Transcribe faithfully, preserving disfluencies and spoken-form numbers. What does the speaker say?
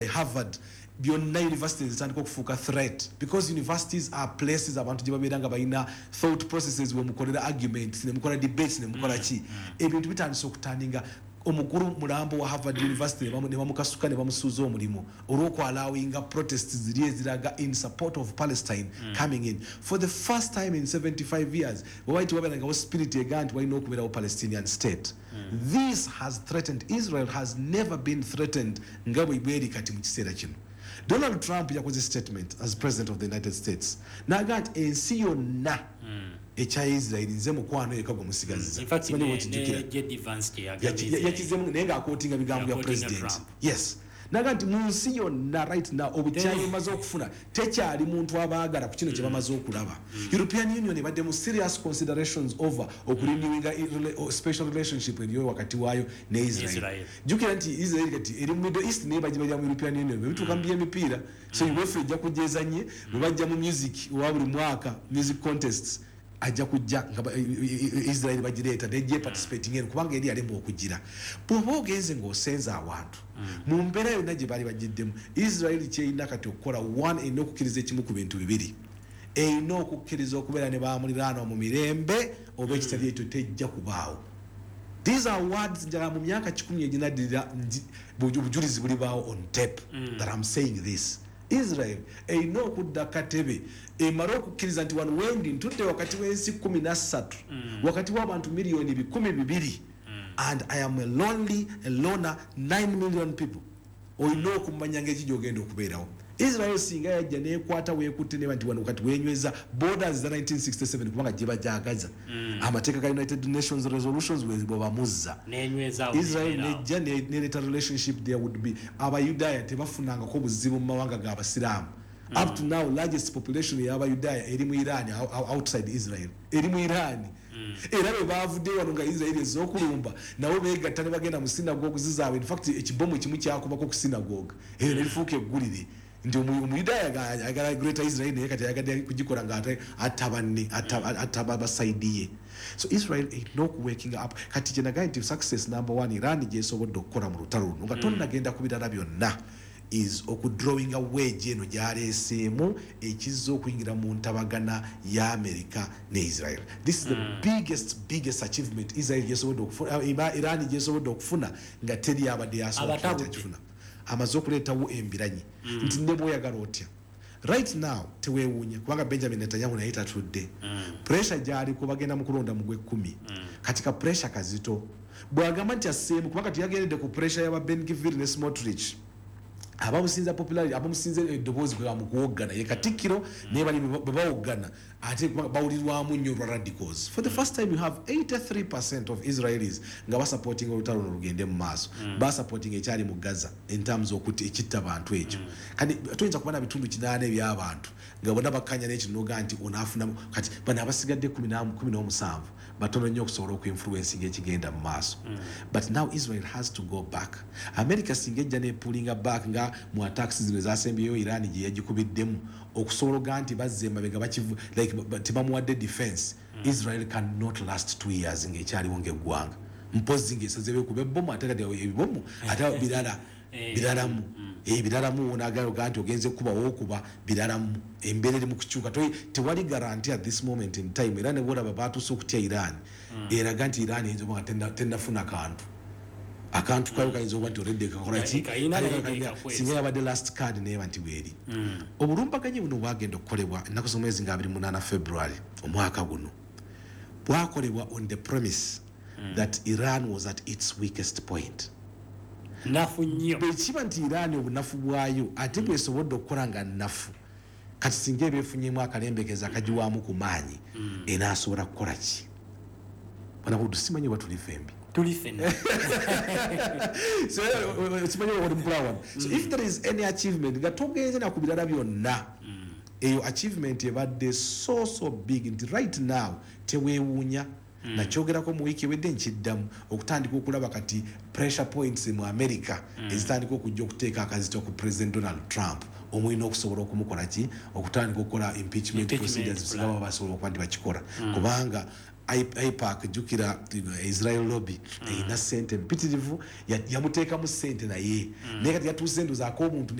Harvard byonna universities zitandika okufuuka threat because universities are places abantu gye babeera nga balina thought processes bwe mukolera arguments ne mukola debates ne mukola ki ebintu bitandise okutandinga omukuru mulambo wa Harvard University ne bamukasuka ne bamusuuza omulimu olw'okwalawinga protests ziri eziraga in support of Palestine mm. coming in for the first time in seventy-five years wabaiti wabeerangawo spirit ega nti walina okubeerawo Palestinian state mm. This has threatened Israel has never been threatened nga bwe bweri kati mu kiseera kino. Donald Trump yakoze statement as president of the United States naga nti ensi yonna ekya Israel nze mukwano ekago musigaziza. In fact, J D Vance yakizemu naye ng'akootinga bigambo bya president. Yes. Naga nti mu nsi yonna right now obukyayi bamaze okufuna tekyali muntu abaagala ku kino kye bamaze okulaba. European Union ebadde mu serious considerations over okurenewinga special relationship eriyo wakati waayo ne Israel. Jukira nti Israel kati eri mu Middle East ne bajja mu European Union bituka mu emipiira so UEFA ejja kujezanye bajja mu music wa buli mwaka music contests ajja kujja Israel bajireeta deje participating in kubanga eri ali mu okugira bwoba ogenze ng'osenza abantu mu mbeera yonna gye bali bagiddemu Israel kyeyina kati okukola one erina okukkiriza ekimu ku bintu bibiri erina okukkiriza okubeera ne bamuliraanwa mu mirembe oba ekitali ekyo tejja kubaawo. These are words njala mu myaka kikumi eginaddirira obujulizi buli baawo on tape that I'm saying this. Israel erina okudda katebe emara okukkiriza nti wano wendi ntudde wakati w'ensi kumi na ssatu wakati w'abantu miliyoni bikumi bibiri and I am a lonely a loner nine million people olina okumanya ng'eki gy'ogenda okubeerawo. Israel singa yajja neekwata weekutte ne nti wano wakati wenyweza borders za nineteen sixty-seven kubanga gye bajagaza amateeka ga United Nations resolutions bwe bamuzza Israel nejja nereeta relationship there would be abayudaaya tebafunangako buzibu mu mawanga g'abasiraamu. Up to now largest population y'abayudaaya eri mu Iran outside Israel eri mu Iran era bwe baavudde wano nga Israel ez'okulumba nabo beegatta ne bagenda mu sinagogu zizaabwe. In fact ekibomu ekimu kyakubako ku sinagogu eyo nelifuuka eggulire nti omuyudaaya ayagala Greater Israel naye kati ayagadde kugikola nga atabanne ataba basaidiye. So Israel erina okuwaking up kati gye nagaye nti success number one Iran gyesobodde okukola mu lutalo luno nga tonnagenda ku birala byonna is okudrawing away eno gyaleeseemu ekizza okuyingira mu ntabagana ya America ne Israel. This is the mm. biggest biggest achievement Israel gyesobodde okufuna Iran gyesobodde okufuna nga teri abadde yasobola kufuna amaze okuleetawo embiranyi mm. nti ne bw'oyagala otya right now teweewuunya kubanga Benjamin Netanyahu naye tatudde mm. pressure gyali ku bagenda mu kulonda mu gw'ekkumi mm. katika pressure kazito bw'agamba nti asseemu kubanga tuyagendedde ku pressure y'aba Ben Gvir ne Smotrich abamusinza popularity abamusinze eddoboozi bwe bamukuwoggana ye Katikkiro naye bali bwe bawoggana ate bawulirwamu nnyo lwa radicals. For the first time you have eighty-three percent of Israelis nga basupporting olutalo lugende mu maaso basupporting ekyali mu Gaza in terms okuti ekitta abantu ekyo kati tuyinza kuba na bitundu kinaana eby'abantu nga bonna bakkanya n'ekinoga nti onaafunamu kati bano abasigadde kumi n'omusanvu batono nnyo okusobola okuinfluencinga ekigenda mu maaso. But now Israel has to go back. America singa ejja neepulinga back nga mu attacks zino ezasembyeyo Iran gye yagikubiddemu okusobola nti bazze emabega bakivu like tebamuwadde defense. Israel cannot last two years ng'ekyaliwo ng'eggwanga mpozi ng'esaze bekuba ebbomu ate kati ebibomu ate birala biralamu ebiralamu onagalo nti ogenze kuba wookuba biralamu embeera eri mu kukyuka tewali guarantee at this moment in time era ne bwolaba baatuuse okutya Iran eraga nti Iran eyinza oba nga tennafuna kantu akantu kayo kayinza oba nti olredde kakola ki singa yabadde last card naye nti bweri obulumbaganye buno bwagenda okukolebwa ennaku z'omwezi nga abiri mu munaana February omwaka guno bwakolebwa on the premise that Iran was at its weakest point. Nafu nnyo bwekiba nti Iran obunafu bwayo ate bwesobodde okukola nga nafu kati singa ebyefunyemu akalembekeza akagiwaamu ku maanyi enaasobola kukola ki bana kudu simanyi oba tuli fembi tuli fenna so simanyi oba mpulawa so if there is any achievement nga togenze na ku birala byonna eyo achievement ebadde so so big nti right now teweewuunya Mm. na kyogerako mu wiki wedde nkiddamu okutandika okulaba kati pressure points mu America mm. ezitandika okujja okuteeka akazito ku President Donald Trump omulina okusobola okumukola ki okutandika okukola impeachment, impeachment procedures singa baba basobola okuba nti bakikola mm. kubanga ipac jukira Israel lobby ina sente mpitirivu yamuteeka mu sente naye naye kati yatuuse ndoza ko omuntu